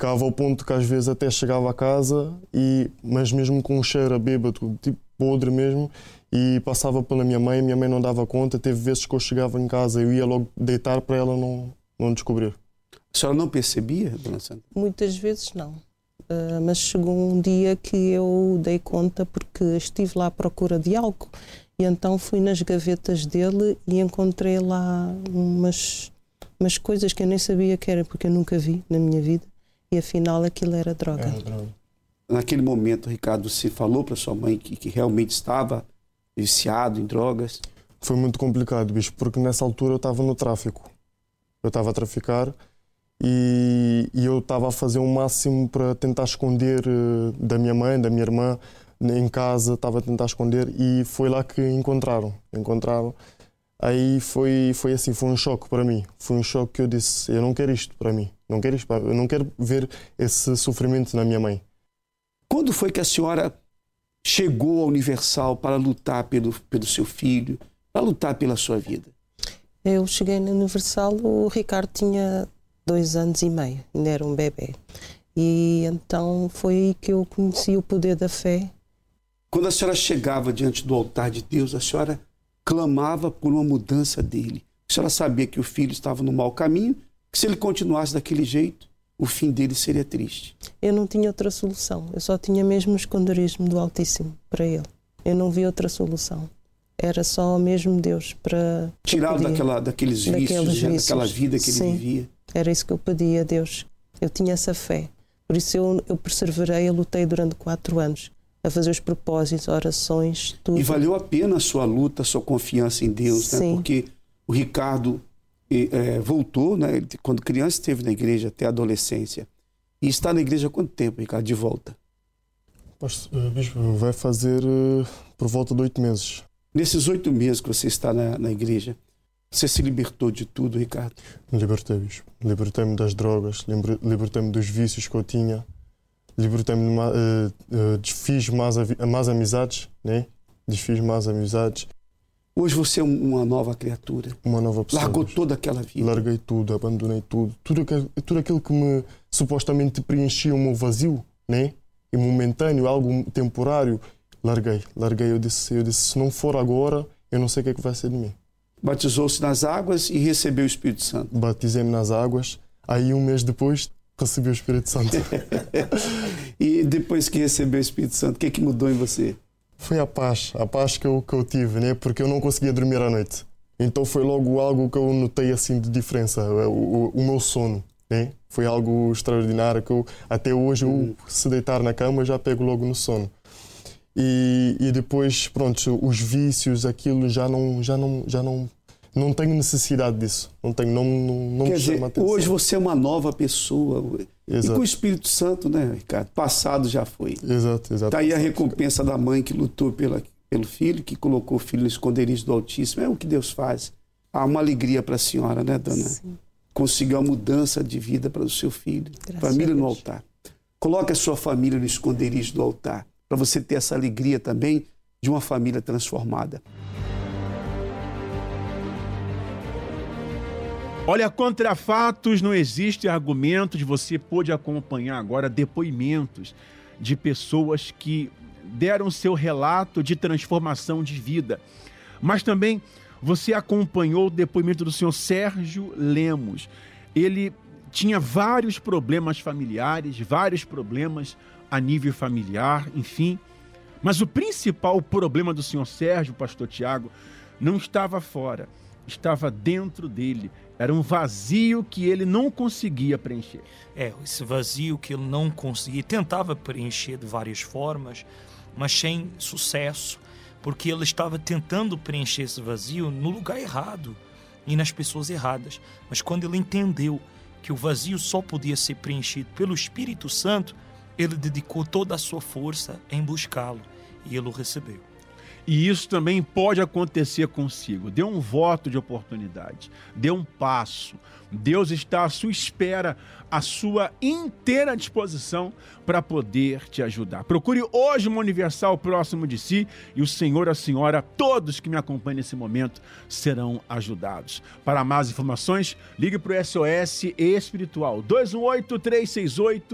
ficava ao ponto que às vezes até chegava a casa, mas mesmo com um cheiro a bêbado, tipo podre mesmo, e passava pela minha mãe não dava conta. Teve vezes que eu chegava em casa e eu ia logo deitar para ela não descobrir. A senhora não percebia, dona Sandra? Muitas vezes não. Mas chegou um dia que eu dei conta porque estive lá à procura de algo e então fui nas gavetas dele e encontrei lá umas coisas que eu nem sabia que era, porque eu nunca vi na minha vida, e afinal aquilo era droga. Naquele momento, Ricardo, você falou para sua mãe que realmente estava viciado em drogas? Foi muito complicado, bispo, porque nessa altura eu estava no tráfico. Eu estava a traficar e eu estava a fazer o máximo para tentar esconder da minha mãe, da minha irmã, em casa, estava a tentar esconder, e foi lá que encontraram. Aí foi assim, foi um choque para mim. Foi um choque que eu disse, eu não quero isto para mim. Eu não quero ver esse sofrimento na minha mãe. Quando foi que a senhora chegou ao Universal para lutar pelo seu filho, para lutar pela sua vida? Eu cheguei no Universal, o Ricardo tinha 2 anos e meio, ainda era um bebê. E então foi aí que eu conheci o poder da fé. Quando a senhora chegava diante do altar de Deus, a senhora clamava por uma mudança dele. A senhora sabia que o filho estava no mau caminho, que se ele continuasse daquele jeito, o fim dele seria triste. Eu não tinha outra solução. Eu só tinha mesmo o esconderismo do Altíssimo para ele. Eu não vi outra solução. Era só mesmo Deus para tirá-lo daqueles vícios, daquela vida que ele vivia. Era isso que eu pedia a Deus. Eu tinha essa fé. Por isso eu perseverei, eu lutei durante 4 anos a fazer os propósitos, orações, tudo. E valeu a pena a sua luta, a sua confiança em Deus, né? Porque o Ricardo voltou, né? Quando criança esteve na igreja até a adolescência. E está na igreja há quanto tempo, Ricardo, de volta? Bispo, vai fazer por volta de 8 meses. Nesses 8 meses que você está na igreja, você se libertou de tudo, Ricardo? Me libertei, bispo. Libertei-me das drogas, libertei-me dos vícios que eu tinha, libertei-me, desfiz mais amizades, né? Desfiz mais amizades. Hoje você é uma nova criatura. Uma nova pessoa. Largou toda aquela vida. Larguei tudo, abandonei tudo. Tudo aquilo que me supostamente preenchia o meu vazio, né? E momentâneo, algo temporário, larguei. Eu disse, se não for agora, eu não sei o que é que vai ser de mim. Batizou-se nas águas e recebeu o Espírito Santo. Batizei-me nas águas, aí 1 mês depois recebi o Espírito Santo. E depois que recebeu o Espírito Santo, o que é que mudou em você? Foi a paz que eu tive, né? Porque eu não conseguia dormir à noite. Então foi logo algo que eu notei assim de diferença, o meu sono, né? Foi algo extraordinário que até hoje eu, se deitar na cama, já pego logo no sono. E depois, pronto, os vícios, aquilo já não tenho necessidade disso. Não Quer dizer, hoje você é uma nova pessoa. Exato. E com o Espírito Santo, né, Ricardo? Passado já foi. Exato. Está aí a recompensa da mãe que lutou pelo filho, que colocou o filho no esconderijo do Altíssimo. É o que Deus faz. Há uma alegria para a senhora, né, dona? Sim. Conseguiu a mudança de vida para o seu filho. Graças família no altar. Coloque a sua família no esconderijo do altar, para você ter essa alegria também de uma família transformada. Olha, contra fatos não existe argumentos. Você pôde acompanhar agora depoimentos de pessoas que deram seu relato de transformação de vida. Mas também você acompanhou o depoimento do senhor Sérgio Lemos. Ele tinha vários problemas familiares, vários problemas a nível familiar, enfim. Mas o principal problema do senhor Sérgio, pastor Tiago, não estava fora, estava dentro dele. Era um vazio que ele não conseguia preencher. Esse vazio que ele não conseguia, tentava preencher de várias formas, mas sem sucesso, porque ele estava tentando preencher esse vazio no lugar errado e nas pessoas erradas. Mas quando ele entendeu que o vazio só podia ser preenchido pelo Espírito Santo, ele dedicou toda a sua força em buscá-lo e ele o recebeu. E isso também pode acontecer consigo. Dê um voto de oportunidade, dê um passo. Deus está à sua espera, à sua inteira disposição para poder te ajudar. Procure hoje uma Universal próximo de si e o Senhor, a Senhora, todos que me acompanham nesse momento serão ajudados. Para mais informações, ligue para o SOS Espiritual 218-368